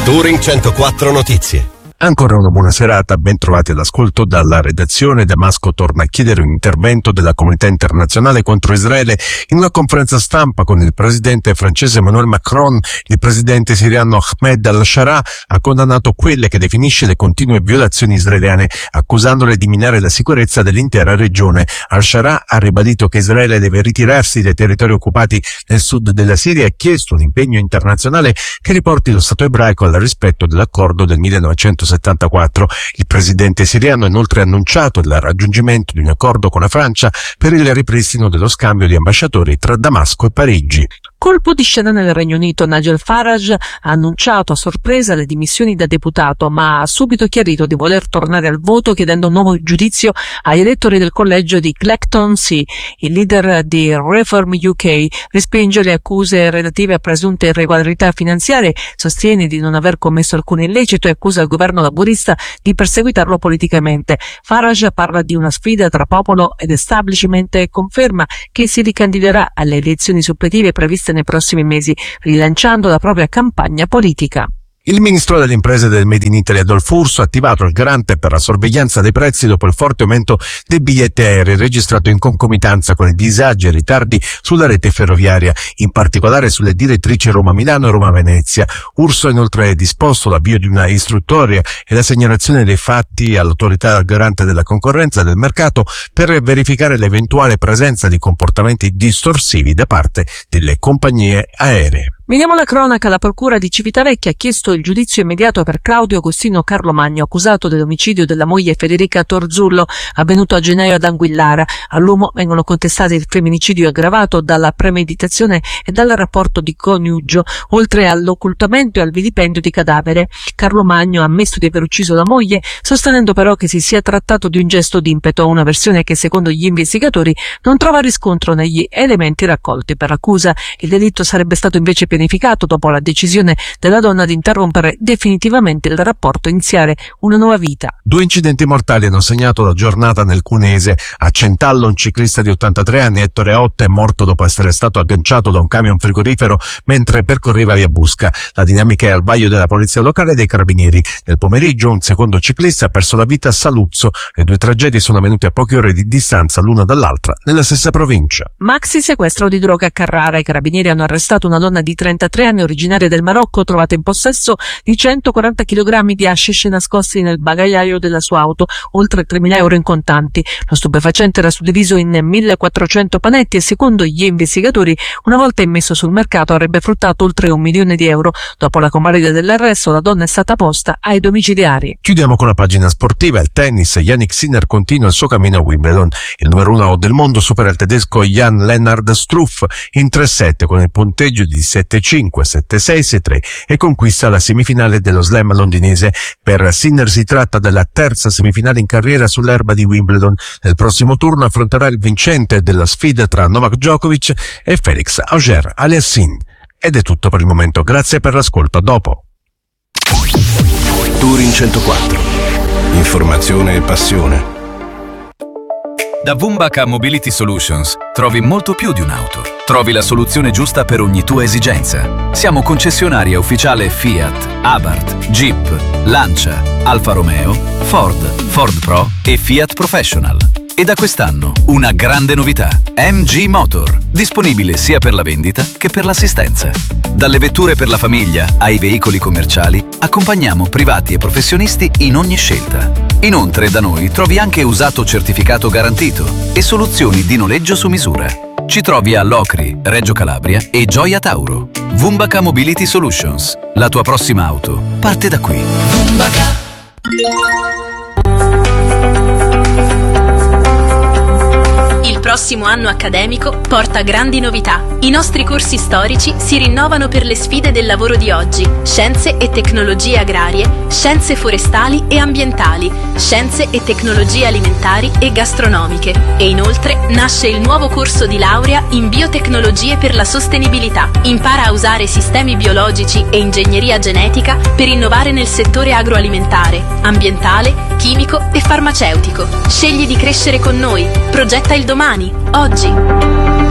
Touring 104 Notizie. Ancora una buona serata, ben trovati all'ascolto dalla redazione. Damasco torna a chiedere un intervento della comunità internazionale contro Israele. In una conferenza stampa con il presidente francese Emmanuel Macron, il presidente siriano Ahmed al-Shara ha condannato quelle che definisce le continue violazioni israeliane, accusandole di minare la sicurezza dell'intera regione. Al-Shara ha ribadito che Israele deve ritirarsi dai territori occupati nel sud della Siria e ha chiesto un impegno internazionale che riporti lo Stato ebraico al rispetto dell'accordo del 1974. Il presidente siriano ha inoltre annunciato il raggiungimento di un accordo con la Francia per il ripristino dello scambio di ambasciatori tra Damasco e Parigi. Colpo di scena nel Regno Unito. Nigel Farage ha annunciato a sorpresa le dimissioni da deputato, ma ha subito chiarito di voler tornare al voto chiedendo un nuovo giudizio agli elettori del collegio di Clacton-Sea. Il leader di Reform UK respinge le accuse relative a presunte irregolarità finanziarie, sostiene di non aver commesso alcun illecito e accusa il governo laburista di perseguitarlo politicamente. Farage parla di una sfida tra popolo ed establishment e conferma che si ricandiderà alle elezioni suppletive previste nei prossimi mesi, rilanciando la propria campagna politica. Il ministro delle imprese del Made in Italy Adolfo Urso ha attivato il garante per la sorveglianza dei prezzi dopo il forte aumento dei biglietti aerei registrato in concomitanza con i disagi e ritardi sulla rete ferroviaria, in particolare sulle direttrici Roma-Milano e Roma-Venezia. Urso ha inoltre disposto l'avvio di una istruttoria e la segnalazione dei fatti all'autorità garante della concorrenza del mercato per verificare l'eventuale presenza di comportamenti distorsivi da parte delle compagnie aeree. Vediamo la cronaca. La procura di Civitavecchia ha chiesto il giudizio immediato per Claudio Agostino Carlomagno, accusato dell'omicidio della moglie Federica Torzullo, avvenuto a gennaio ad Anguillara. All'uomo vengono contestati il femminicidio aggravato dalla premeditazione e dal rapporto di coniugio, oltre all'occultamento e al vilipendio di cadavere. Carlomagno ha ammesso di aver ucciso la moglie, sostenendo però che si sia trattato di un gesto d'impeto, una versione che secondo gli investigatori non trova riscontro negli elementi raccolti per l'accusa. Il delitto sarebbe stato invece pianificato dopo la decisione della donna di interrompere definitivamente il rapporto e iniziare una nuova vita. 2 incidenti mortali hanno segnato la giornata nel Cuneese. A Centallo un ciclista di 83 anni, Ettore Otta, è morto dopo essere stato agganciato da un camion frigorifero mentre percorreva via Busca. La dinamica è al vaglio della polizia locale e dei carabinieri. Nel pomeriggio un secondo ciclista ha perso la vita a Saluzzo. Le 2 tragedie sono avvenute a poche ore di distanza l'una dall'altra nella stessa provincia. Maxi sequestro di droga a Carrara. I carabinieri hanno arrestato una donna di 33 anni originaria del Marocco, trovata in possesso di 140 kg di hashish nascosti nel bagagliaio della sua auto, oltre 3.000 euro in contanti. Lo stupefacente era suddiviso in 1.400 panetti e secondo gli investigatori, una volta immesso sul mercato, avrebbe fruttato oltre 1 milione di euro. Dopo la convalida dell'arresto, la donna è stata posta ai domiciliari. Chiudiamo con la pagina sportiva. Il tennis. Yannick Sinner continua il suo cammino a Wimbledon. Il numero 1 del mondo supera il tedesco Jan-Lennard Struff in 3-7 con il punteggio di 7-5, 7-6, 6-3 e conquista la semifinale dello slam londinese. Per Sinner si tratta della terza semifinale in carriera sull'erba di Wimbledon. Nel prossimo turno affronterà il vincente della sfida tra Novak Djokovic e Felix Auger-Aliassime. Ed è tutto per il momento. Grazie per l'ascolto. A dopo. Touring 104. Informazione e passione. Da Vumbaka Mobility Solutions trovi molto più di un'auto. Trovi la soluzione giusta per ogni tua esigenza. Siamo concessionaria ufficiale Fiat, Abarth, Jeep, Lancia, Alfa Romeo, Ford Pro e Fiat Professional. E da quest'anno una grande novità: MG Motor, disponibile sia per la vendita che per l'assistenza. Dalle vetture per la famiglia ai veicoli commerciali, accompagniamo privati e professionisti in ogni scelta. Inoltre da noi trovi anche usato certificato garantito e soluzioni di noleggio su misura. Ci trovi a Locri, Reggio Calabria e Gioia Tauro. Vumbaka Mobility Solutions. La tua prossima auto parte da qui. Vumbaka. Il prossimo anno accademico porta grandi novità. I nostri corsi storici si rinnovano per le sfide del lavoro di oggi: scienze e tecnologie agrarie, scienze forestali e ambientali, scienze e tecnologie alimentari e gastronomiche. E inoltre nasce il nuovo corso di laurea in biotecnologie per la sostenibilità. Impara a usare sistemi biologici e ingegneria genetica per innovare nel settore agroalimentare, ambientale, chimico e farmaceutico. Scegli di crescere con noi. Progetta il domani, oggi.